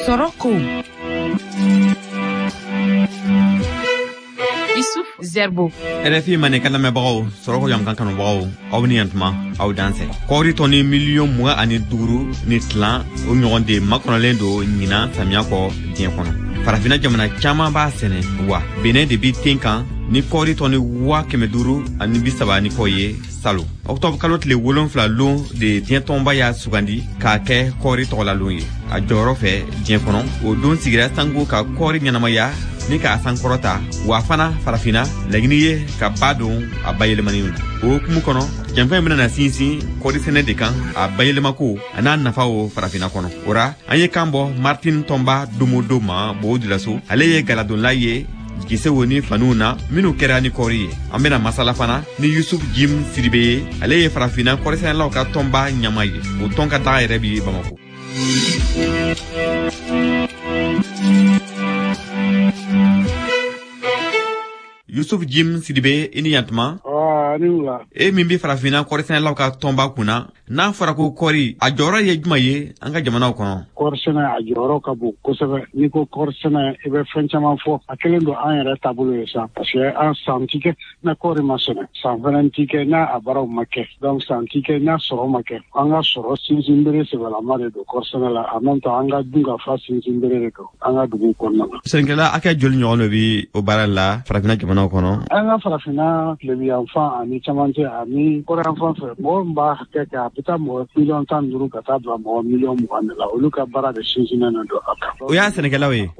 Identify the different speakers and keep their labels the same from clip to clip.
Speaker 1: Soroko Isuf Zerbo
Speaker 2: RFI mane kala me bawo Soroko yam kan bawo awni antma aw danse kori toni million muga ani duru ni tlan o nyoonde makonalendo nyina samia ko dien kono farafina jamana chama ba sene wa bene de bitinkan ni kori toni wa kemeduru ani bisaba ni koye salo octobre kalot le wolon fla long de dien tomba ya sugandi ka ke kori tola lonye a joro fe dien kono o don sigira sango ka kori nyanama ya ni ka sankorota wa fana farafina lagniye ka badon a bayelmani o kumu kono jamfa mena na sinsi kori sene de kan a bayelmako ana nafa o farafina kono ora anye kambo Martin Tomba Dumodoma bo dilaso aleye galadon laye gise woni fanuna minu kerani kori amena masala fana ni Yusuf Jim Sidibe aleye farafina kori sene law ka Tomba nyamaye o tonka ta rebi Bamako Yusuf Jim Sidibe ini yantma
Speaker 3: niwla
Speaker 2: mimbi farafina kori sene law ka Tomba kuna na fara ko kori a jora ye jumaye anga jamana kono
Speaker 3: korsena a joro ka bu kosebe ni ko korsena ibe fenchama fo akelendo an yere tabulu yesa parce que an santike na kori masene san valentike na abaro make donc santike na soro make anga soro sinzimbere se bala mare do korsena la amonto anga dunga fa sinzimbere ko anga dugu kono
Speaker 2: senkela aka jol nyono bi o baralla farafina jamana kono
Speaker 3: anga farafina lebi enfant ani chamante ani kori enfant fe mo mba keka pita mo million tan duru kata do mo million mo la oluka bara de shinjina na do aka
Speaker 2: o ya senekela we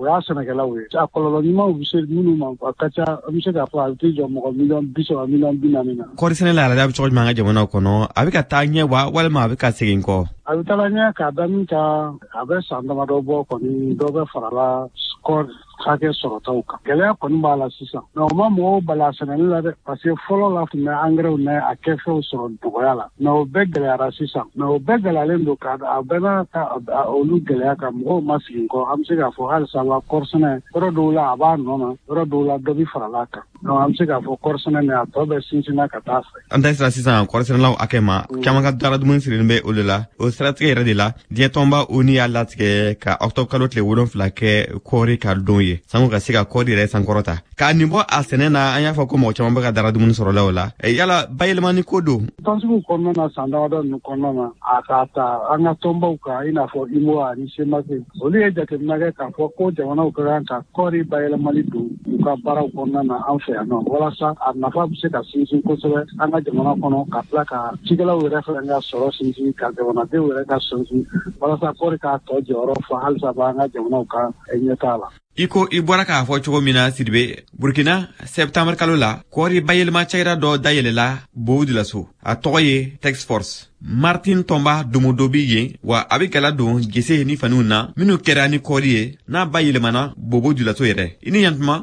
Speaker 3: ta kololo ni ma ubise munu ma akacha amse ga fa ti jo mo million biso million binamina
Speaker 2: kori senela la bi choj manga jamana kono abika tanye wa wala ma abika segin ko
Speaker 3: abitalanya ka damita abe sandama do bo ko ni do be farala score kake sorotau ka gele ko ni bala sisa no ma mo bala sanela de parce folo la na angre na akefe soro doyala no begele ara sisa no begele lendo ka abena ka olu gele ka mo masin ko amse ga fo hal sawa korsene ro dola aba no ro dola do bi farala ka no amse ga fo korsene na to be sinsina ka ta
Speaker 2: anda sisa korsene law akema kama ka dara dum sirinbe olula o stratégie radila die tomba oni ala tike ka octobre kalot le wolon flake kori ka donye sango ka sika kori re sankorota ka nimbo asenena anya fa ko mo chama ba dara dum soro lawla yala bayelmani kodo
Speaker 3: tonsu ko na sanda do no kono na akata anga tomba ka ina fo imo ani sema ke oli e jate naga ka fo ko jawana ko ka kori bayelmani du ka bara ko na anfe no wala sa na fa se ka sinsin ko so anga jawana kono ka plaka chigala we referenga soro sinsin ka jawana de we ka sinsin wala sa kori ka to joro fa hal sa ba anga jawana ka enyetala
Speaker 2: iko ibora ka fo chugo mina Sidibe Burkina septembre kalola kori bayelma chaira do dayelela boudila so atoye tax force Martin Tomba Dumodobi ye wa abikala do gese ni fanuna minu kerani kori na bayelma na bobo dula so yere ini yantma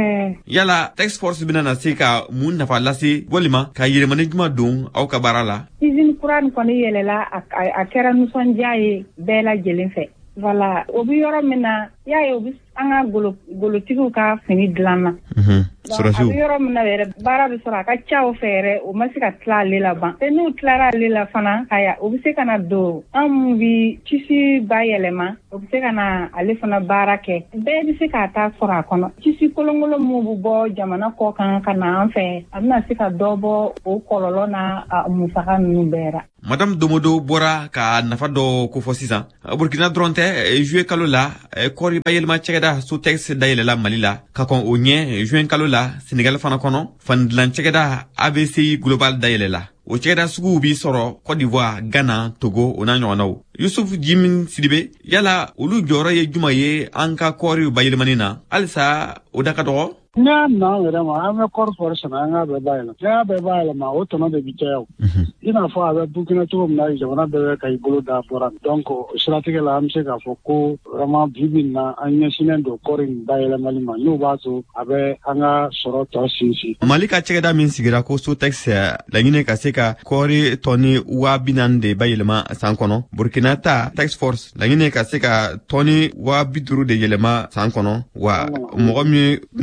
Speaker 2: yala tax force binana sika mun na falasi golima ka yere management don au ka barala
Speaker 4: izin kuran ko ni yelela akera nuson jaye bela jelinfe voilà obi yoro mina yaye obi anga golotigu ka fini dlana
Speaker 2: surasu
Speaker 4: yoro mina bere bara bi sura ka chao fere o masika tla lela ban tenu tlara lela fana haya obi se kana do ambi chisi bayelema obi se kana ale fana barake be bi se ka ta sura kono chisi kolongolo mu bo jamana ko kan kana anfe amna se ka dobo o kololo na musaka nubera
Speaker 2: Madame Domodo Bora ka nafa do ko fo sisan Burkina dronte jouer kalola kori bayelma chegeda sous texte dayela malila ka kon o nye jouer kalola Sénégal fana kono fan lan chegeda ABC global dayela o chegeda sugu bi soro Côte d'Ivoire Ghana Togo ona nyonaw Yusuf Jim Sidibe yala ulu joro ye jumaye anka kori bayelma nina alsa o dakado
Speaker 3: na wera ma ame corporation anga be bayela ya be bayela ma o tono de biteo ina fo ave Burkina to na jona be kay bolo da pora donc stratégie la amse ka fo ko vraiment bibina anya sinendo korin bayela malima no bazo ave anga soro to sinsi
Speaker 2: malika chegeda min sigira ko so texte la nyine ka seka kori toni wa binande bayelma sankono Burkina ta tax force la nyine ka seka toni wa biduru de yelema sankono wa mogomi binata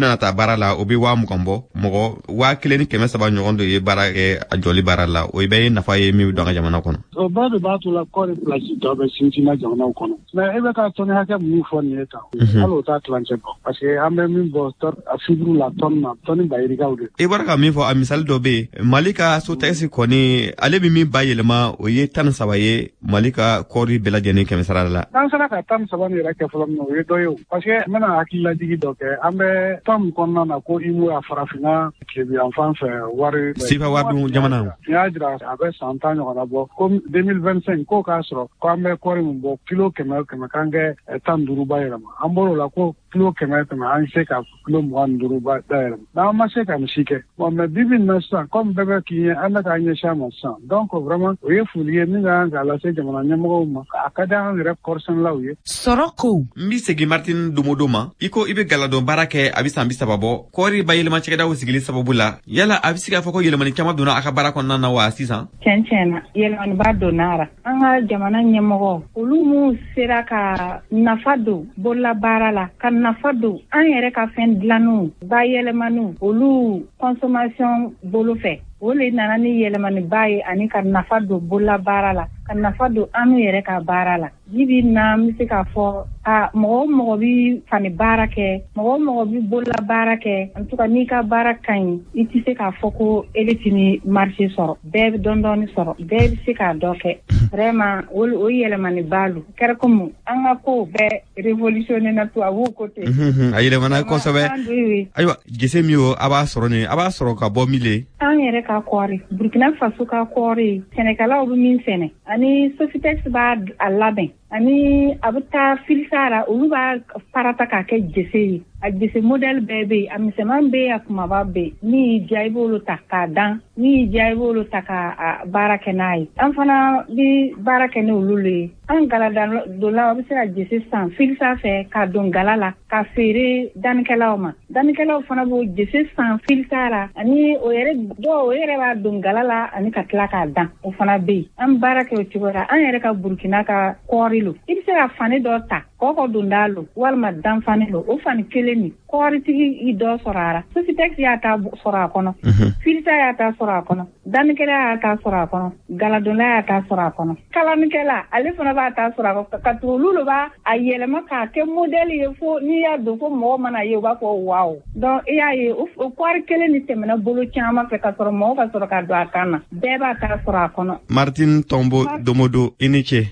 Speaker 2: bara la o bi wa mugambo mogo wa kileni keme saba nyogondo ye bara ke a joli bara la o be nafa ye mi do ga jamana kono
Speaker 3: o ba de ba to la ko place do be sintina jamana kono na e be ka to ne ha ke mu fo ni eta alo ta planche bo parce que ambe min bo tor a fibru la tonna toni bayri gawde
Speaker 2: e baraka mi fo a misal do be malika so taxi koni ale bi mi bayelma o ye tan sabaye malika kori bela jeni keme sarala
Speaker 3: tan sara ka tan sabani ra ke folo no ye do yo parce que mena akilla digi do ke ambe tam konna na ko imu a farafina ke bi enfant fe wari
Speaker 2: sifa wadu jamana
Speaker 3: ya jira abe santanyo kana bo comme 2025 ko ka soro ko ambe kori mbo kilo keme kange tan duru bayelma ambolo la ko kilo keme an se ka kilo mo duru bayelma na ma se ka mishike bon mais bibin na sa comme bebe ki anda ka nya shama sa donc vraiment o ye fuliye ni ga la se jamana nyamo ma akada han rep korsan lawiye
Speaker 1: soroko
Speaker 2: mbi segi Martin Dumodoma iko ibe galado barake abisa mbi sababo kori bayelma chekeda wosigili sababu la yala abisiga fako yelemani kama dona aka barako nana wa sisa
Speaker 4: chencena yelemani ba donara anga jamana nyamo ulumu sera ka nafado bolla barala kan nafado an yere ka fen dlanu bayelemanu olu consommation bolo fe ole nana ni yelemani baye ani kan nafado bolla barala kan nafado anu yere ka barala jibi na misi ka fo a mogo bi fani barake mogo bi bolla barake en tout cas ni ka barakan iti se ka fo ko eletini marché soro be dondoni soro be se ka doke vraiment o yelemani balu kere comme anga ko be révolutionner na to awu côté
Speaker 2: ayele mana ko sobe aywa gese miyo aba soro ka bo mile
Speaker 4: an yere ka kori Burkina Faso ka kori Senegal obu min sene ani Sofitex ba alaben ani abuta filsara ulu ba parata ka ke gese a gese model bebe a miseman be akuma ba be ni jaibolo takada ni jaibolo taka barake nai an fana bi barake ne ulule an galada dola bi se a gese san filsa fe ka don galala ka fere dankelaw fana bo gese san filsara ani o yere ba don galala ani ka tla ka dan o fana be an barake o tibora an yere ka Burkina ka korilo ibi se ka fane do ta koko dundalo walma dan fane lo o fane keleni kori tigi i do sorara Sofitex ya ta sora kono filsa ya ta sora kono dankela ya ta sora kono galadona ya ta sora kono kalanikela ale fana ba ta sora ko ka tululo ba ayelema ka ke model ye fo ni ya do fo mo mana ye ba ko wow donc ya ye o kori keleni temena bolo chama fe ka soro mo ka soro ka do akana be ba ta sora kono
Speaker 2: Martin Tombo Domodo iniche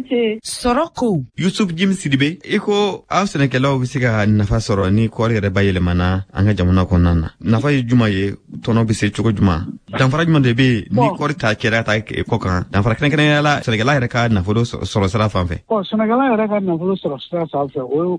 Speaker 1: soroko
Speaker 2: Yusuf Jim Sidibe iko awsene kelaw bisiga nafa soro ni kori re bayele mana anga jamana ko nana nafa juma ye tono bise chuko juma dan fara juma de be ni kori ta kera ta ko kan dan fara kene yala Senegal re ka nafa do soro sara fanfe
Speaker 3: ko Senegal re ka nafa do soro sara fanfe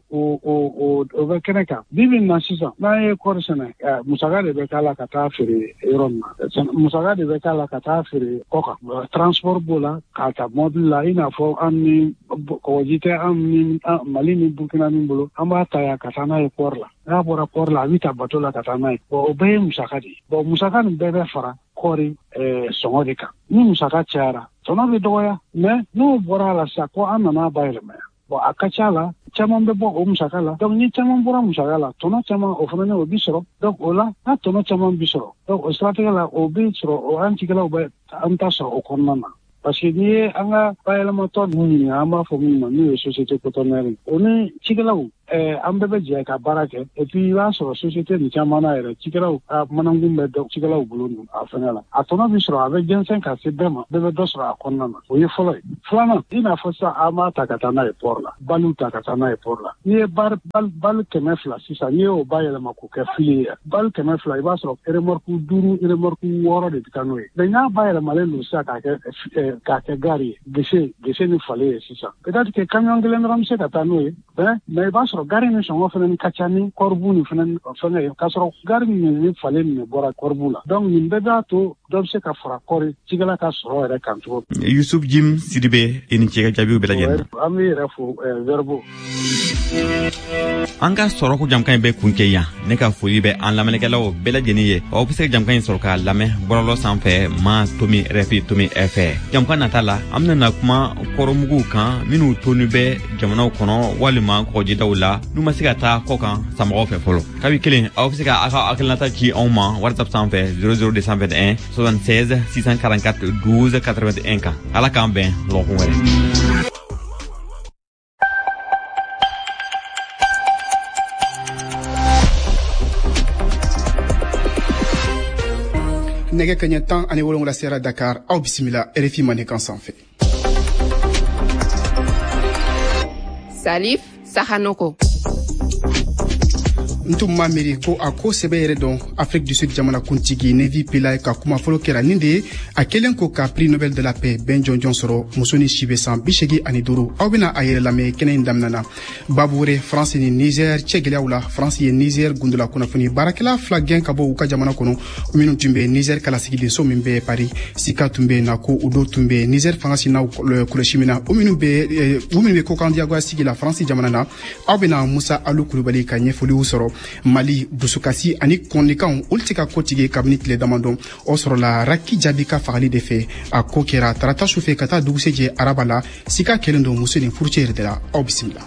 Speaker 3: o be kene ka bibin na sisa na ye kori sene musaga de be kala ka ta fere iron musaga de be kala ka ta fere koka transport bola ka ta model la ina fo amni ko jite amni Mali ni Burkina ni bolo amba ta ya katana e porla ya bora porla vita batola katana e bo be musakadi bo musakani bebe fara kori songodika ni musaka chara tono be doya ne no bora la sako amana bailema bo akachala chamon be bo musakala donc ni chamon bora musakala tono chamon ofrone obisro donc ola na tono chamon bisro donc o strategala obisro o antigala o be antaso o konnana parce que ni anga bailema to ni ama fo ni société cotonnerie oni chigalaw ambebe je ka barake et puis va sur société ni chamana era chigalaw manangumbe do chigalaw bulunu afenala atona bisro avec 25 à sebema bebe dosra konnana o ye folay flana ina fosa ama takatana e porla balu takatana e porla ni bal kemefla sisa ni o bailema ko ke fili bal kemefla va sur remorku duru remorku woro de kanoe de nya bailema le lu sa ka ke gari gese ni fale sisa peut-être que camion gelen ramse katanoe mais va sur gari ni songo fenen kachani korbu ni fenen kasoro gari ni fale ni bora korbu la donc ni beda to dobse ka fara kori tigala ka soro re kanto
Speaker 2: Yusuf Jim Sidibe eni chega jabi bela jen
Speaker 3: ami refu verbo
Speaker 2: anga soro ko jamkan be kunke ya ne ka foli be an lamelekelaw bela jeniye o pese jamkan soro ka lame borolo sanfɛ ma tomi refi tomi efe jamkan natala amna na kuma koromugu kan minu tonu be jamanaw kono walima ma ko jitaw la nu ma siga ta ko kan samgo fe folo kabi kelen aw siga aka akalata ki on ma WhatsApp sans fe 00221 76 644 12 81 kan ala kan ben lo ko wele
Speaker 5: nege kanya tan ani wolongola sera Dakar au bisimila RFI Manekan sans fait.
Speaker 6: Salif Sahanoko.
Speaker 5: Ntuma meri ko a ko sebe yere don Afrique du Sud jamana kuntigi Nevi Pillay ka kuma folo kera ninde a kelen ko ka prix Nobel de la paix Ben Jonjon soro musoni shibe san bishegi ani duru aw bena a yere lame kenen damnana babure France ni Niger chegeliawla France ye Niger gundula kuna funi barakela flaggen ka bo ka jamana kono minu tumbe Niger kala sigide so mimbe Paris sika tumbe na ko udo tumbe Niger fangasi na ko shimina minu be ko kandia go sigila France jamana na aw bena Musa Alou Koulibaly ka nyefoli usoro Mali dusukasi ani kondikan ultika kotige kabini tile damandon o sɔrɔ la raki jaabi ka fagali de fɛ a ko kɛra tarata su fɛ ka taa dugusɛjɛ araba la sika kelen don muso ni furucɛ yɛrɛ de la aw bisimila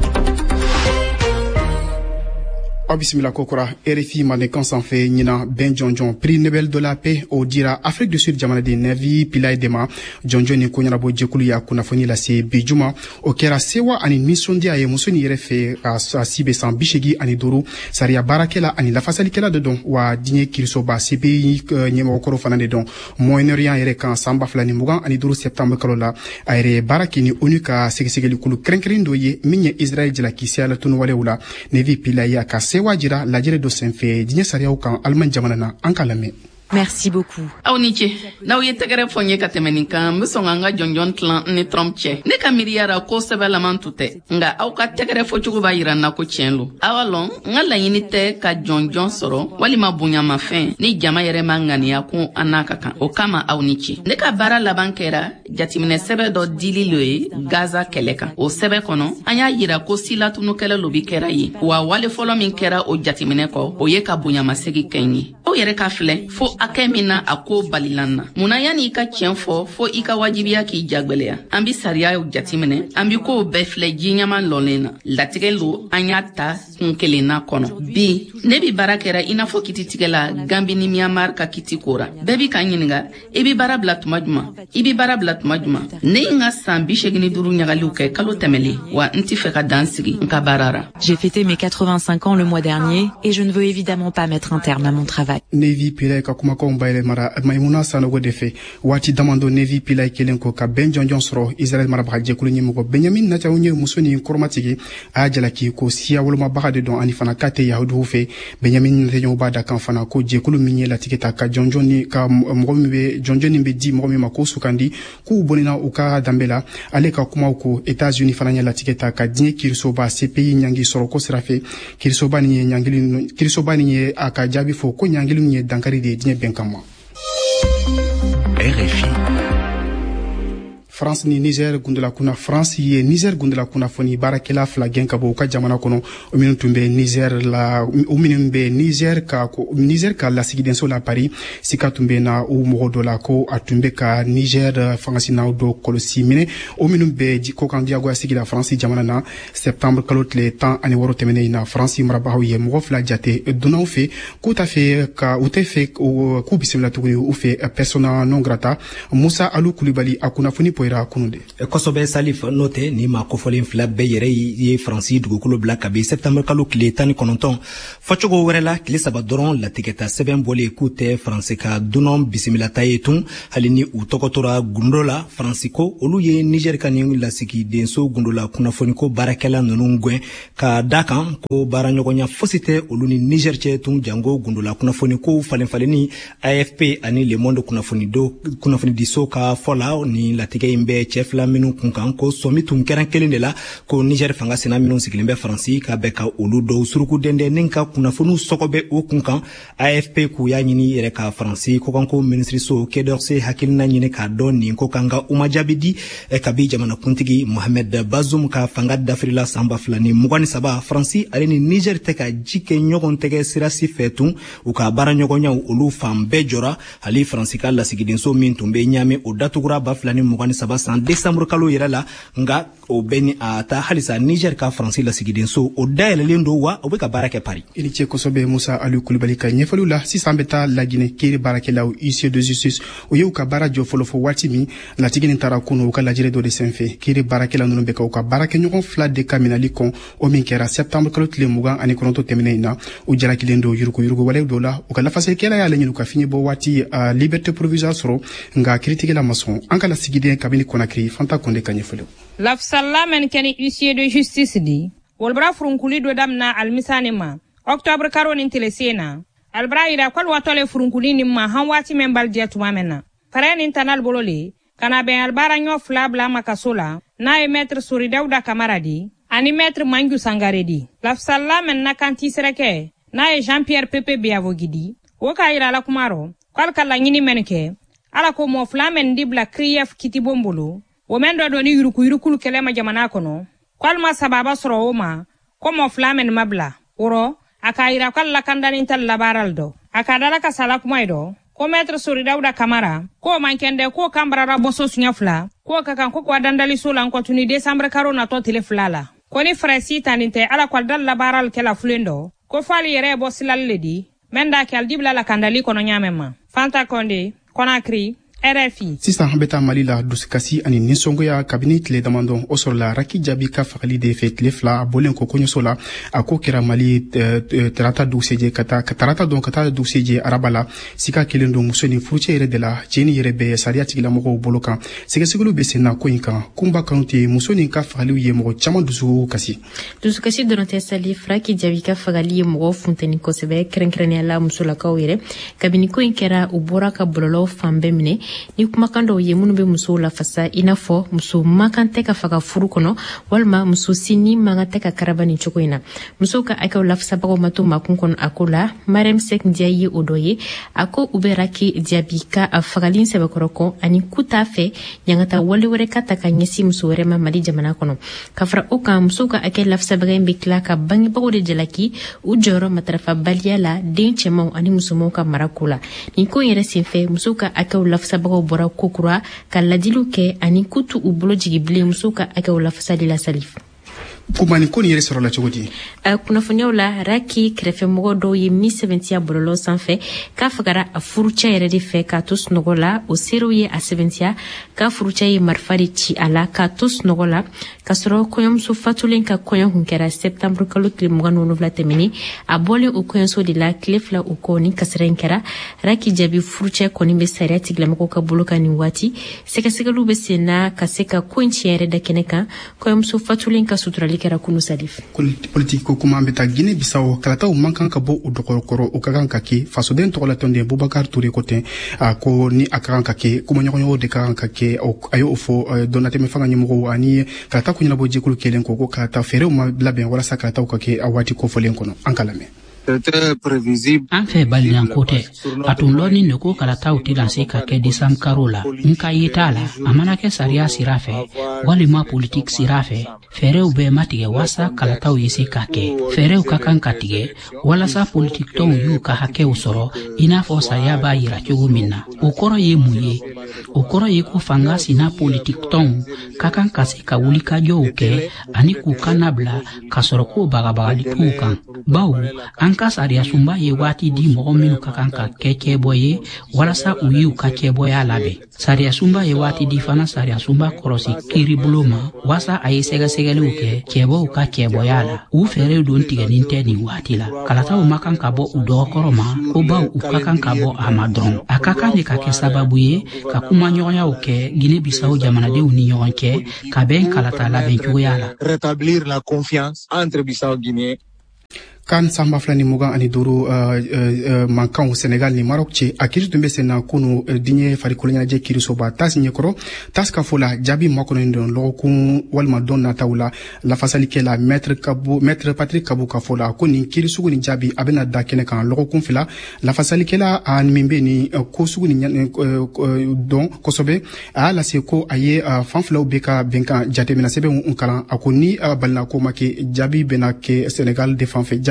Speaker 5: Bismillah kokora RFI Manekan sans fait nyina Ben Jonjon prix Nobel de la paix au dira Afrique du Sud jamana de Nevi Pillay dema Jonjon ni ko nyarabo jekulu ya kuna foni la se bijuma o kera sewa ani misondi aye musoni yere fe a sibe san bishegi ani duru saria barakela ani la fasalikela de don wa dinye kirsoba CPI nyemo koro fanande don Moyen-Orient yere kan samba flani mugan ani duru septembre kalola ayre barakini onuka segesegeli kulu krenkrindo ye minye Israël jela kisiala tunu wale ula Nevi Pillay ya ka wajira lajere do senfe dinya sariya kan alman jamana na an kalame.
Speaker 7: Merci beaucoup.
Speaker 8: Auniche, na uye tegere fonye katemenika mbusonganga jonjon tlan ni Trump che. Ne kamiriara ko sebe lamantute. Nga au ka tegere fochugu ba yirana ko chenlu. Awalon, nga la yinite ka jonjon soro, wali mabunya mafen, ni jama yere mangani ya ku anaka kan. O kama auniche. Ne ka bara labankera, jatimine sebe do dili loe, Gaza keleka. O sebe kono, anya yira ko sila tunu kele lobi kera yi. Wa wale folo min kera o jatimine ko, o ye ka bunya masegi kenyi. O yere ka fle, fo akemina ako balilana muna yani ka tienfo fo ika wajibiya ki jagbelea ambi sariya o jatimene ambi ko befle jinyama lolena latigelo anyata kunkelena kono bi nebi barakera inafo kititigela gambi ni Myanmar ka kitikora bebi kanyininga ibi barabla tumajuma ne inga sambi shegini duru nyagali uke kalo temeli wa ntifeka dansigi nkabarara.
Speaker 7: J'ai fêté mes 85 ans le mois dernier et je ne veux évidemment pas mettre un terme à mon travail.
Speaker 5: Nevi Pillay ka kuma ko mbayle mara maymuna sanogo defe wati damando Nevi Pillay kelen ko ka Ben Jonjon soro Israël mara baje kulu nyimo ko Benjamin na tawunye musoni kormatigi a jalaki ko siya wolma bahade don ani fana kate yahudu fe Benjamin na tenyo bada kan fana ko je kulu minye la tiketa ka Jonjon ni ka mogomi be Jonjon ni be di mogomi mako sukandi ku bonina uka dambela ale ka kuma ko États-Unis fana la tiketa ka dinye kirsoba CPI nyangi soro ko serafe kirsoba ni aka jabi fo ko nyangili ni dankari de dinye benkama.
Speaker 9: RFI
Speaker 5: France ni Niger gundula kuna France ye Niger gundula kuna foni barakela flaggen ka bo ka jamana kono o minu tumbe Niger ka la sigiden so la Paris sika tumbe na o modo la ko atumbe ka Niger fangasi na do kolosi mine o minu be ko kan diago sigila France jamana na septembre kalot le temps ani woro temene na France marabaho ye mo fla jate donaw fe ko ta fe ka o te fe ko bisimila tuguni o fe persona non grata Musa Alou Koulibaly akuna foni
Speaker 9: Kosobe Salif note ni ma kofolen fila be yere ye Fransi dugukolo bla kabe septembre kalo kile tani kononton fachogo werela kile saba doron la tiketa seben bole kute France ka dunom bisimila tayetun halini utokotora gundola Fransiko olu ye Niger kani la siki denso gundola kunafoni ko barakela nonungwe ka dakan ko baranyogonya fosite olu ni Niger chetun jango gundola kunafoni ko faleni AFP ani Le Monde kunafoni diso ka fola ni la tike imbe chef la minu kunkan ko somi tun keran kelen de la ko Niger fanga sena minu sikilimbe Fransi ka beka olu do suruku dende ninka kunafonu sokobe o kunkan AFP ku ya nyini yere ka Fransi ko kanko ministry so kedorse hakilna nyine ka don ni ko kanga umajabidi kabi jamana kuntigi Mohamed Bazoum ka fanga dafrila samba flani mugani saba Fransi aleni Niger teka jike nyogon teke sirasi fetun u ka bara nyogonya olu fambe jora hali Fransi ka la sigidin so min tumbe nyame o datugura ba flani mugani saba san décembre kalo yɛrɛ la nga o bɛni a ta halisa Niger ka France la sigiden so o dayɛlɛlen do wa o bɛ ka baara kɛ Paris.
Speaker 5: I ni ce kosɛbɛ Musa Aliou Kulibali ka ɲɛfɔliw la. Sisan bɛ taa Laginɛ Keri baarakɛlaw huissier de justice o y'u ka baara jɔ fɔlɔ fɔ waati min latigi nin taara kunu u ka lajɛrɛ dɔ de senfɛ. Keri baarakɛla ninnu bɛ ka u ka baarakɛɲɔgɔn 2 de ka minɛli kɔn o min kɛra septembre kalo tile 29 tɛmɛnen in na u jalakilen do yurugu walew dɔ la u ka lafasalikɛla y'ale ɲini u ka fiɲɛ bɔ waati liberté provisoire sɔrɔ nga kiiritigɛla ma sɔn an ka lasigiden kabini Conakry Fanta Konde ka ɲɛfɔliw.
Speaker 10: Lafsalla men keni huissier de justice di wolbra furunkuli do damna almisani ma octobre karo nin telesena albra ira kwal watole furunkuli ni ma han wati men baldia tumamena pare nin tanal bolole kana ben albara nyo flabla makasola na e maître Sori Dawda Kamara di ani maître Mangu Sangare di lafsalla men na kanti sereke na e Jean-Pierre Pepe Biavogidi woka ira la kumaro kwal kala nyini menke ala ko mo flamen dibla krief kitibombolo womendo do ni yurukulu kelema jamana kono kwalma sababa soro oma komo flamen mabla oro akaira kwalla kandani tal labaraldo akadala ka sala kumaido ko maître Sori Dawda Kamara ko mankende ko kambrara boso sunyafla ko kakan ko kwa dandali sola ko tuni décembre karo na to teleflala ko ni fresi taninte ala kwal dal labaral kela flendo ko fali yere bo silalledi menda kal dibla la kandali kono nyamema Fanta Konde Conakry RFI.
Speaker 5: Sisan beta Mali la dusikasi ani nisongoya kabini tile damandon o sɔrɔla raki jaabi ka fagali de fɛ tile 2 a bɔlen ko kɔɲɔso la a ko kɛra Mali tarata dugusɛjɛ ka taa dugusɛjɛ araba la sika kelen don muso ni furucɛ yɛrɛ de la cɛ ni yɛrɛ bɛ sariya tigilamɔgɔw bolo kan sɛgɛsɛgɛliw bɛ senna ko in kan kunba kanute muso nin ka fagaliw ye mɔgɔ caman dusukasi
Speaker 11: dɔrɔn tɛ Salif raki jaabi ka fagali ye mɔgɔ funteni kosɛbɛ kɛrɛnkɛrɛnnenya la musolakaw yɛrɛ kabini ko in kɛra u bɔra ka bɔlɔlɔw fan bɛɛ minɛ ni kumakan dɔw ye minnu bɛ musow lafasa i n'a fɔ muso man kan tɛ ka faga furu kɔnɔ walima muso si ni man kan tɛ ka karaba nin cogo in na musow ka hakɛw lafasabagaw ma to makun kɔnɔ a ko la Mariam Sek Ndiaye ye o dɔ ye a ko u bɛ raki jaabi ka a fagali sɛbɛkɔrɔ kɔ ani ku t'a fɛ ɲangata wale wɛrɛ ka ta ka ɲɛsin muso wɛrɛ ma Mali jamana kɔnɔ ka fara o kan musow ka hakɛ lafasabaga in bɛ tila ka bangebagaw de jalaki u jɔyɔrɔ matarafa baliya la den cɛmanw ani musomanw ka marako la nin ko yɛrɛ senfɛ musow ka hakɛw lafasabagaw bɔra kokura ka ladiliw kɛ ani kutu u bolo jigi bilen musow ka hakɛw lafasali la Salif.
Speaker 5: Kumani ko ni yɛrɛ sɔrɔ la cogo di?
Speaker 11: Kunnafoniyaw la raki kɛrɛfɛmɔgɔ dɔw ye mi sɛbɛntiya bɔlɔlɔ sanfɛ k'a fagara a furucɛ yɛrɛ de fɛ k'a to sunɔgɔ la o serew ye a sɛbɛntiya k'a furucɛ ye marifa de ci a la k'a to sunɔgɔ la k'a sɔrɔ kɔɲɔmuso fatulen ka kɔɲɔ kun kɛra septembre kalo tile 27 tɛmɛnen a bɔlen o kɔɲɔso de la tile 2 o kɔ ni kasara in kɛra raki jaabi furucɛ kɔni bɛ sariya tigilamɔgɔw ka bolo kan nin waati sɛgɛsɛgɛliw bɛ sen na ka se ka ko in tiɲɛ yɛrɛ da kɛnɛ kan kɔɲɔmuso fatulen ka suturali kɛra kunu Salif.
Speaker 5: Politique ko kuma bɛ taa Guinée Bissau kalataw man kan ka bɔ o dɔgɔkɔrɔ o ka kan ka kɛ fasoden tɔgɔlatɔn de Boubacar Touré ko tɛ ko ni a ka kan ka kɛ kumaɲɔgɔnyaw de ka kan ka kɛ a y'o fɔ dɔnnatɛmɛ fanga ɲɛmɔgɔw ani kalata ko ɲɛnabɔ jɛkulu kelen ko kalata fɛɛrɛw ma labɛn walasa kalataw ka kɛ a waati kofɔlen kɔnɔ an ka lamɛn.
Speaker 12: An fɛ baliyanko tɛ a tun lɔni de ko kalataw tɛ na se ka kɛ décembre karo la nka ye t'a la a mana kɛ sariya sira fɛ walima politique sira fɛ fɛɛrɛw bɛɛ ma tigɛ walasa kalataw ye se ka kɛ fɛɛrɛw ka kan ka tigɛ walasa politique tɔnw y'u ka hakɛw sɔrɔ i n'a fɔ sariya b'a yira cogo min na o kɔrɔ ye mun ye o kɔrɔ ye ko fanga sina politique tɔnw ka kan ka se ka wulikajɔw kɛ ani k'u kan labila ka sɔrɔ ko bagabagali t'u kan bawo an ka sariya sunba ye waati di mɔgɔ minnu ka kan ka kɛ cɛbɔ ye walasa u y'u ka cɛbɔya labɛn sariya sunba ye waati di fana sariya sunba kɔrɔsi kiiri bolo ma walasa a ye sɛgɛsɛgɛliw kɛ cɛbɔw ka cɛbɔya la u fɛɛrɛw don tigɛnin tɛ nin waati la kalataw ma kan ka bɔ u dɔgɔkɔrɔ ma ko baw u ka kan ka bɔ a ma dɔrɔn a ka kan de ka kɛ sababu ye ka kumaɲɔgɔnyaw kɛ Guinée Bissau jamanadenw ni ɲɔgɔn cɛ ka bɛn kalata labɛn cogoya la.
Speaker 13: Rétablir la confiance entre Bissau Guinée.
Speaker 5: Kan samba flani mugan ani duru mankan Senegal ni Maroc cɛ a kiri tun bɛ sen na kunu diɲɛ farikolo ɲɛnajɛ kirisoba tas ɲɛkɔrɔ tas ka fɔ la jaabi makɔnɔ don lɔgɔkun walima don nataw la lafasalikɛla maître Patrick Kabou ka fɔ la ko nin kiri sugu ni jaabi a bɛna da kɛnɛ kan lɔgɔkun 2 lafasalikɛla a min bɛ ni ko sugu ni dɔn kosɛbɛ a y'a lase ko a ye fan filaw bɛ ka bɛnkan jateminɛ sɛbɛnw kalan a ko ni balina ko ma kɛ jaabi bɛna kɛ Senegal de fan fɛ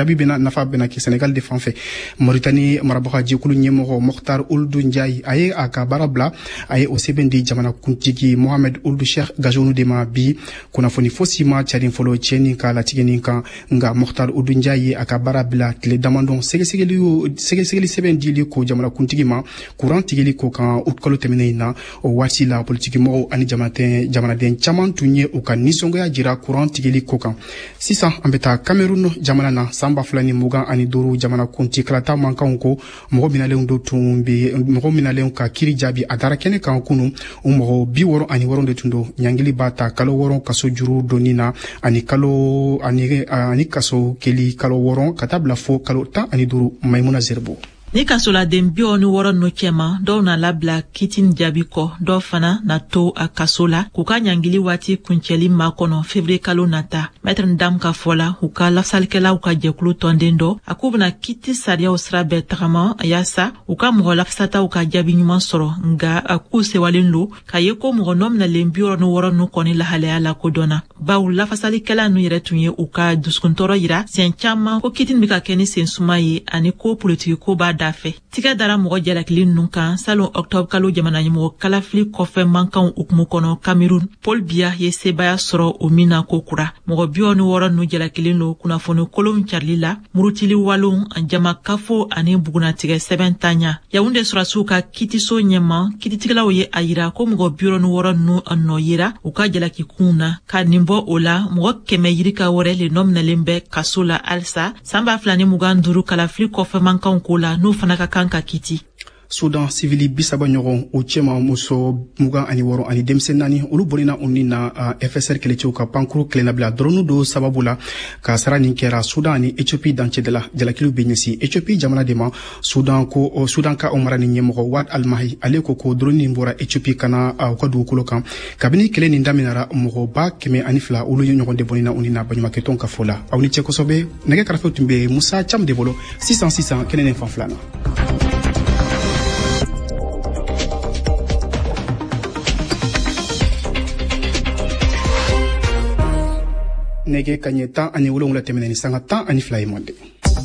Speaker 5: jabi bena nafa bena ki Sénégal de fanfɛ Mauritanie marabaga jekulu ɲɛmɔgɔ Mokhtar Ould Ndiaye aye a ka baara bila aye o sɛbɛn di jamana kuntigi Mohamed Ould Cheikh Gazonu de ma bi kunnafoni fosi ma carin fɔlɔ cɛni ka latigɛnin kan nga Mokhtar Ould Ndiaye a ka baara bila tile damadɔ sɛgɛsɛgɛli sɛbɛn dili ko jamana kuntigi ma kuran tigili ko kan août kalo tɛmɛnen na o waati la politiki mɔgɔw ani jamanaden caman tun ye u ka nisɔngoya jira kuran tigili ko kan sisan an bɛ taa Cameroun jamana na san 2025 jamana kuntikalata mankanw ko mɔgɔ minalen ka kiri jaabi a dara kɛnɛ kan kunu o mɔgɔ 66 de tun don ɲangili b'a ta kalo 6 kaso juru donni na ani kaso keli kalo 6 ka taa bila fo kalo 15 Maimuna Zerbo.
Speaker 14: Ni kasoladen 60 no cɛma dɔw na labila kitin jaabi kɔ dɔw fana na to a kaso la k'u ka ɲangili waati kuncɛli ma kɔnɔ février kalo nata maître Ndam ka fɔla u ka lafasalikɛlaw ka jɛkulu tɔnden dɔ a k'u bena kiti sariyaw sira bɛɛ tagama yaasa u ka mɔgɔ lafasataw ka jaabi ɲuman sɔrɔ nga a k'u sewalen lo k'a ye ko mɔgɔ nɔ minalen 66 nu kɔni lahalaya la kodɔnna baw lafasalikɛla nu yɛrɛ tun ye u ka dusukuntɔrɔ yira siɲɛ caaman ko kitin be ka kɛ ni sensuma ye ani ko politiki ko b'a dafɛ tiga dara mɔgɔ jalakili ninnu kan salon octobre kalo jamana ɲɛmɔgɔ kalafili kɔfɛ mankanw ukumu kɔnɔ Cameroun Paul Biya ye sebaya sɔrɔ o min na ko kura mɔgɔ 66 nu jalakili lo kunnafoni kolon carili la murutili walon jama kafo ani bugunatigɛ sɛbɛn tanya Yaoundé surasiw ka kitiso ɲɛma kititigilaw ye a yira ko mɔgɔ 66 nu nɔ yira u ka jalakikun na ka nin bɔ o la mɔgɔ 100 yirika wɛrɛ le nɔ minalen bɛ kaso la alisa san 2025 kalafili kɔfɛ mankanw ko la n'u fana ka kan ka kiti.
Speaker 5: Sudan civili 30 ɲɔgɔn o cɛma muso 26 ani denmisɛn 4 olu bolina u ni na FSR kɛlɛcɛw ka pankuru kɛlɛnabila dɔrɔnu do sababu la ka sara nin kɛra Sudan ni Ethiopie dancɛ de la jalakiliw be ɲɛsin Ethiopie jamana de ma Sudan ka o mara ni ɲɛmɔgɔ Wad Almahi ale ko dɔrɔnu nin bɔra Ethiopie kana u ka dugukolo kan kabini kɛlɛ nin daminɛra mɔgɔba 102 olu ye ɲɔgɔn de bolina u ni na baɲumankɛtɔn ka fɔ la aw ni cɛ kosɛbɛ nɛgɛ karafe tun be Musa Cham de bolo sisan kɛnɛ nin fan filana. Nege kanye 10 ani wolonwula tɛmɛnɛni sanga 10 ani 2 ye mɔnde.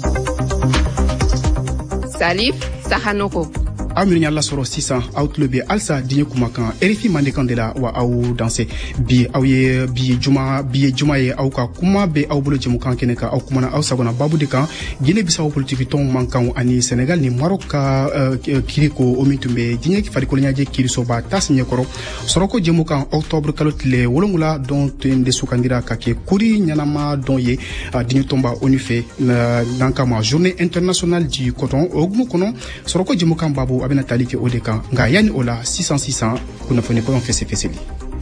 Speaker 6: Salif Sahanoko.
Speaker 5: aw minnu y'a lasɔrɔ sisan aw tulo bɛ halisa diɲɛ kumakan RFI mandekan de la wa aw danse bi ye juma ye aw ka kuma bɛ aw bolo jɛmukan kɛnɛ kan aw kumana aw sagona babu de kan Guinée Bissau politiki tɔn mankanw ani Sénégal ni Maroc ka kiriko o min tun bɛ diɲɛ farikolo ɲɛjɛ kirisoba tasi ɲɛkɔrɔ sɔrɔko jɛmukan octobre kalo tile 7 dɔn tun de sugandira ka kɛ kori ɲanama dɔn ye diɲɛ tɔnba ONU fɛ n'an kama journée internationale du coton o hukumu kɔnɔ sɔrɔko jɛmukan babu a bɛna tali kɛ o de kan nka yanni o la sisan kunnafoni kɔnɔ fɛsɛfɛsɛli.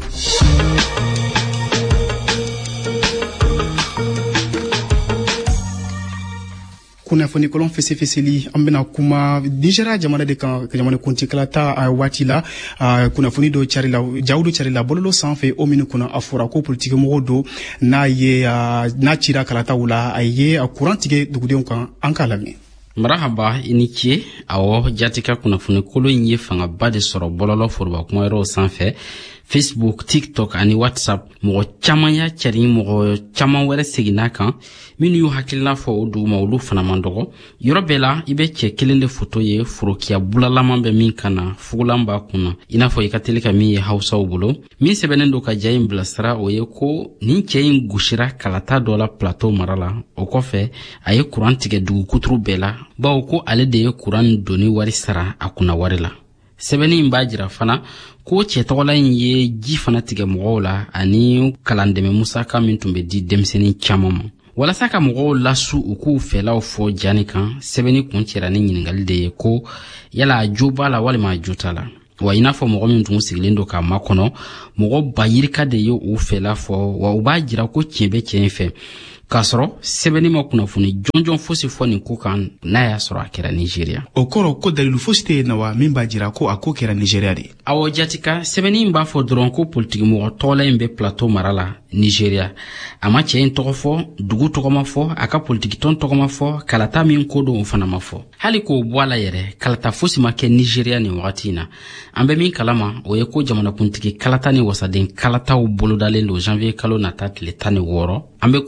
Speaker 5: kunnafoni kolon fɛsɛfɛsɛli an bɛna kuma Nigeria jamana de kan jamana kuntikala ta waati la kunnafoni dɔ carila jaw dɔ carila bololo sanfɛ o minnu kunna a fɔra ko politiki mɔgɔw do n'a cira kalataw la a ye kuran tigɛ dugudenw kan an k'a lamɛn.
Speaker 15: Marahaba i ni ce awɔ jatika kunnafoni kolon in ye fangaba de sɔrɔ bɔlɔlɔ foroba kuma yɔrɔw sanfɛ Facebook, TikTok ani WhatsApp mɔgɔ caman y'a cari mɔgɔ caman wɛrɛ seginna kan minnu y'u hakilina fɔ o duguma olu fana man dɔgɔ yɔrɔ bɛɛ la i bɛ cɛ kelen de foto ye forokiya bulalaman bɛ min kan na fugulan b'a kunna i n'a fɔ i ka teli ka min ye hausaw bolo min sɛbɛnnen don ka ja in bilasira o ye ko nin cɛ in gosira kalata dɔ la plateau mara la o kɔfɛ a ye kuran tigɛ dugu kuturu bɛɛ la bawo ko ale de ye kuran doni wari sara a kunna wari la sɛbɛnni in b'a jira fana ko cɛ tɔgɔla in ye ji fana tigɛ mɔgɔw la ani kalandɛmɛ musaka min tun bɛ di denmisɛnnin caman ma walasa ka mɔgɔw lasu u k'u fɛlaw fɔ jani kan sɛbɛnni kun cɛra ni ɲiningali de ye ko yala a jo b'a la walima a jo t'a la wa i n'a fɔ mɔgɔ min tun sigilen don k'a makɔnɔ mɔgɔ ba yirika de ye u fɛla fɔ wa u b'a jira ko tiɲɛ bɛ cɛ in fɛ k'a sɔrɔ sɛbɛnni ma kunnafoni jɔnjɔn fosi fɔ nin ko kan n'a y'a sɔrɔ a kɛra Nigeria.
Speaker 5: O kɔrɔ ko dalilu fosi tɛ yen na wa min b'a jira ko a ko kɛra Nigeria de.
Speaker 15: Awɔ jatika sɛbɛnni in b'a fɔ dɔrɔn ko politikimɔgɔ tɔgɔla in bɛ plateau mara la Nigeria. A ma cɛ in tɔgɔ fɔ, dugu tɔgɔ ma fɔ, a ka politikitɔn tɔgɔ ma fɔ, kalata min ko don o fana ma fɔ. Hali k'o bɔ a la yɛrɛ, kalata fosi ma kɛ Nigeria nin wagati in na. An bɛ min kalama o ye ko jamanakuntigi kalata ni wasaden kalataw bolodalen don janvier kalo nata tile 16. An bɛ ko wɛrɛ min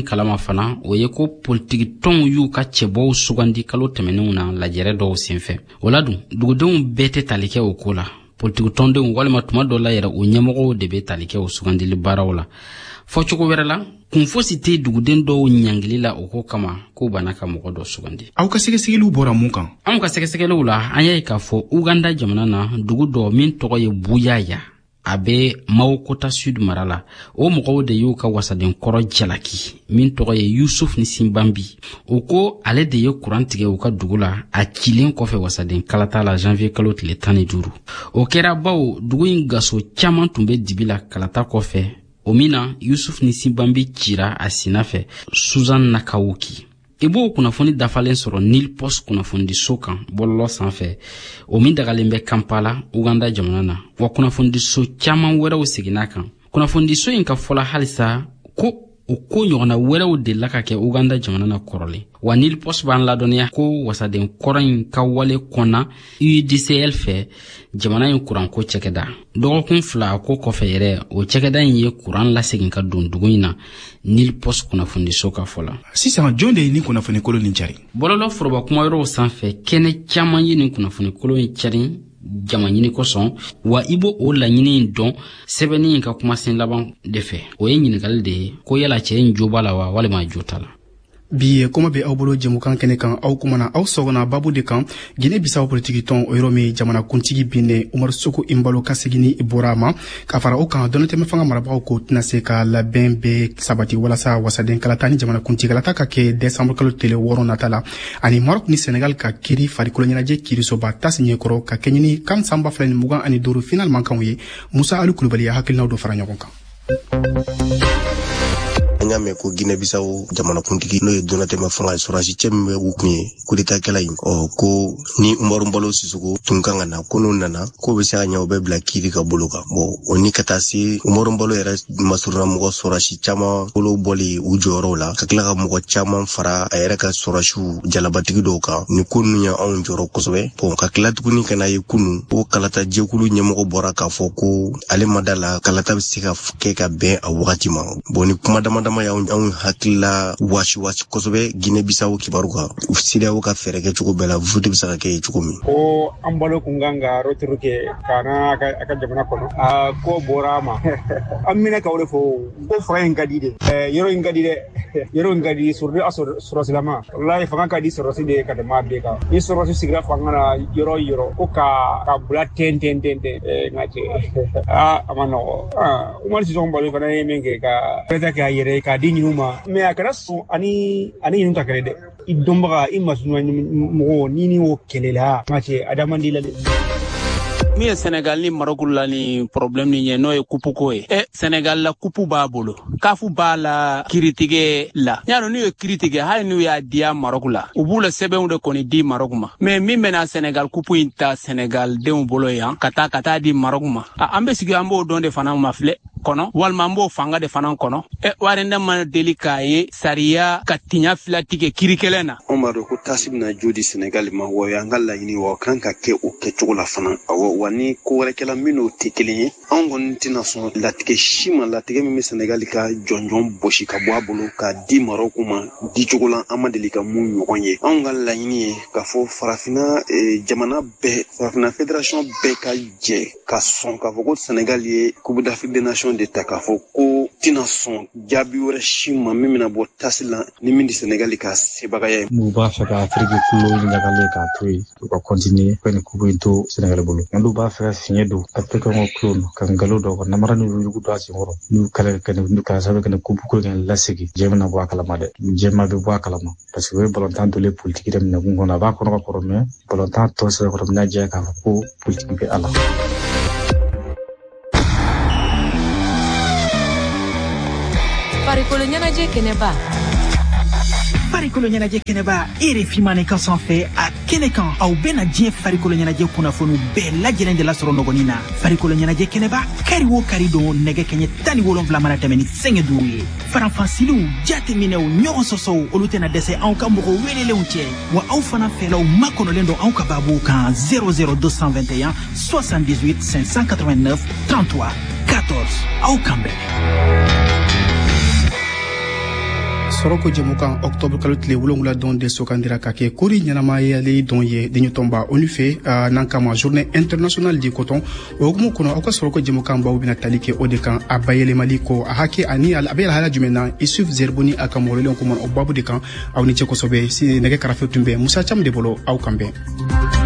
Speaker 15: kalama fana o ye ko politiki tɔnw y'u ka cɛbɔw sugandi kalo tɛmɛnenw na lajɛrɛ dɔw senfɛ. O la dun dugudenw bɛɛ tɛ tali kɛ o ko la. Politiki tɔndenw walima tuma dɔ la yɛrɛ o ɲɛmɔgɔw de bɛ tali kɛ o sugandili baaraw la. Fɔcogo wɛrɛ la kun fosi tɛ duguden dɔw ɲangili la o ko kama k'u banna ka mɔgɔ dɔ sugandi.
Speaker 5: Aw ka sɛgɛsɛgɛliw bɔra mun kan?
Speaker 15: Anw ka sɛgɛsɛgɛliw la an y'a ye k'a fɔ Uganda jamana na dugu dɔ min tɔgɔ ye Buyaya a bɛ Mawokota Sud mara la. O mɔgɔw de y'u ka wasaden kɔrɔ jalaki min tɔgɔ ye Yusuf Nsimbambi. O ko ale de ye kuran tigɛ u ka dugu la a cilen kɔfɛ wasaden kalata la janvier kalo tile 15. O kɛra bawo dugu in gaso caman tun bɛ dibi la kalata kɔfɛ. O min na Yusuf Nsimbambi cira a sina fɛ Susan Nakawuki. I b'o kunnafoni dafalen sɔrɔ Nil Post kunnafonidiso kan bɔlɔlɔ sanfɛ. O min dagalen bɛ Kampala, Uganda jamana na. Wa kunnafonidiso caman wɛrɛw seginna kan. Kunnafonidiso in ka fɔla halisa ko o ko ɲɔgɔnna wɛrɛw delila ka kɛ Uganda jamana na kɔrɔlen. Wa Nil Post b'an ladɔnniya ko wasaden kɔrɔ in ka wale kɔnna UDCL fɛ jamana in kuranko cɛkɛda. Dɔgɔkun 2 ko kɔfɛ yɛrɛ o cɛkɛda in ye kuran lasegin ka don dugu in na Nil Post kunnafonidiso ka fɔla.
Speaker 5: Sisan jɔn de ye nin kunnafoni kolon nin cari?
Speaker 15: Bɔlɔlɔ foroba kuma yɔrɔw sanfɛ kɛnɛ caman ye nin kunnafoni kolon in cari jama ɲini kosɔn wa i b'o o laɲini in dɔn sɛbɛnni in ka kumasen laban de fɛ. O ye ɲininkali de ye ko yala cɛ in jo b'a la wa walima jo t'a la.
Speaker 5: Bi kuma bɛ aw bolo jɛmukan kɛnɛ kan aw kumana aw sɔgɔna babu de kan Guinée Bissau politiki tɔn o yɔrɔ min jamana kuntigi binne Umaru Soko Imbalo ka segini bɔra ma ka fara o kan dɔnnitɛmɛ fanga marabagaw ko tɛna se ka labɛn bɛɛ sabati walasa wasaden kalata ni jamana kuntigalata ka kɛ décembre kalo tile 6 nata la ani Maroc ni Sénégal ka kiri farikolo ɲɛnajɛ kirisoba tasi ɲɛkɔrɔ ka kɛ ɲini kan sanba 2025 finalement kanw ye Musa Ali Kulubali ya hakilinaw dɔ fara ɲɔgɔn kan.
Speaker 16: An y'a mɛn ko Guinée Bissau jamana kuntigi n'o ye Donatɛmɛ fanga sɔrɔsi cɛ min bɛ u kun ye kudeta kɛla in ko ni Umaru Balo Sisoko tun kan ka na ko n'o nana ko bɛ se ka ɲɛ o bɛ bila kiiri ka bolo kan o ni ka taa se Umaru Balo yɛrɛ masuruna mɔgɔ sɔrɔsi caman bolo bɔli u jɔyɔrɔw la ka tila ka mɔgɔ caman fara a yɛrɛ ka sɔrɔsiw jalabatigi dɔw kan ni ko ninnu ye anw jɔrɔ kosɛbɛ ka tila tuguni ka na ye kunu ko kalata jɛkulu ɲɛmɔgɔ bɔra k'a fɔ ko ale ma da la kalata bɛ se ka kɛ ka bɛn a wagati ma ni kuma damada anw hakilila wasi kosɛbɛ Guinée Bissau kibaru kan CEDEAO ka fɛɛrɛ kɛ cogo bɛɛ la vote bɛ se ka kɛ cogo min
Speaker 17: ko an balo kun kan ka retour kɛ kana a ka jamana kɔnɔ ko bɔra ma an minɛ ka o de fɔ ko fanga in ka di de yɔrɔ in ka di dɛ yɔrɔ in ka di sɔrɔsilama wallahi fanga ka di sɔrɔsi de ka tɛmɛ a bɛɛ kan ni sɔrɔsi sigira fanga na yɔrɔ ko ka bila ten nka cɛ a ma nɔgɔ Umaru Sisoko Balo fana ye min kɛ ka fɛɛrɛ kɛ a yɛrɛ ka di ɲinnu ma mais a kɛra sɔn ani ɲinnu ta kɛlɛ dɛ I dɔnbaga I masuna mɔgɔ ni y'o kɛlɛ la nka cɛ adamandi la dɛ.
Speaker 18: Min ye Sénégal ni Maroc la ni problème ni ye n'o ye coupe ko ye Sénégal la coupe b'a bolo kafu b'a la kiritigɛ la y'a dɔn n'u ye kiritigɛ hali n'u y'a diya Maroc la u b'u la sɛbɛnw de kɔni di Maroc ma mais min bɛna Sénégal coupe in ta Sénégal denw bolo yan ka taa di Maroc ma an bɛ sigi an b'o dɔn de fana ma filɛ kɔnɔ walima an b'o fanga de fana kɔnɔ wari ne ma deli k'a ye sariya ka tiɲɛ fila tigɛ kirikɛlɛn na
Speaker 19: an b'a dɔn ko tasi bɛna jo di Sénégal ma wa y'an ka laɲini wa kan ka kɛ o kɛcogo la fana wa ni ko wɛrɛkɛla minnu tɛ kelen ye anw kɔni tɛna sɔn latigɛ si ma latigɛ min bɛ Sénégal ka jɔnjɔn bosi ka bɔ a bolo ka di Maroc ma di cogo la an ma deli ka mun ɲɔgɔn ye anw ka laɲini ye k'a fɔ farafinna jamana bɛɛ farafinna fédération bɛɛ ka jɛ ka sɔn k'a fɔ ko Sénégal ye Coupe d'Afrique des Nations de ta k'a fɔ ko tɛna sɔn jaabi wɛrɛ si ma min bɛna bɔ tasi la ni min di Sénégal ka sebagaya ye.
Speaker 20: N'u b'a fɛ ka Afrique kulo ɲagalen k'a to yen u ka continuer ka nin coupe in to Sénégal bolo n'u b'a fɛ ka fiɲɛ don Afrique ko kulo ka ngalon dɔ ka namara ni yugu do a senkɔrɔ n'u kala ka n'u ka sabe ka coupe ko kan lasegi jɛ bɛna bɔ a kalama dɛ jɛma bɛ bɔ a kalama parce que o ye balontan dolen politique de minɛ kun kɔnɔ a b'a kɔnɔ ka kɔrɔ mais balontan tɔ sɛbɛn kɔrɔ bɛna jɛ k'a fɔ ko politique bɛ a la.
Speaker 1: Farikolo ɲɛnajɛ kɛnɛba.
Speaker 21: Farikolo ɲɛnajɛ kɛnɛba RFI Manekan sanfɛ a kɛnɛ kan aw bɛna diɲɛ farikolo ɲɛnajɛ kunnafoni bɛɛ lajɛlen de lasɔrɔ nɔgɔnin na farikolo ɲɛnajɛ kɛnɛba kari o kari don nɛgɛ kɛɲɛ 17 mana tɛmɛ ni 5 ye faranfasiliw jateminɛw ɲɔgɔn sɔsɔw olu tɛna dɛsɛ anw ka mɔgɔ welelenw cɛ wa aw fana fɛlaw makɔnɔlen don anw ka babuw kan 00221 78 589 33 14 aw kan bɛn.
Speaker 5: soroko jemukan octobre kalo tile wolonwula don de sokandira ka kɛ kori ɲɛnamayali don ye deɲutɔnba onu fɛ n'an kama journée internationale du coton o hukumu kɔnɔ aw ka soroko jemukan baw bena tali kɛ o de kan a bayɛlɛmali ko a hake ani a bɛ hala jumɛn na isuf zerboni a ka mɔgɔlen ko o babu de kan aw ni cɛ kosɛbɛ si nɛgɛ karafe tun bɛ musa cam de bolo aw kan bɛn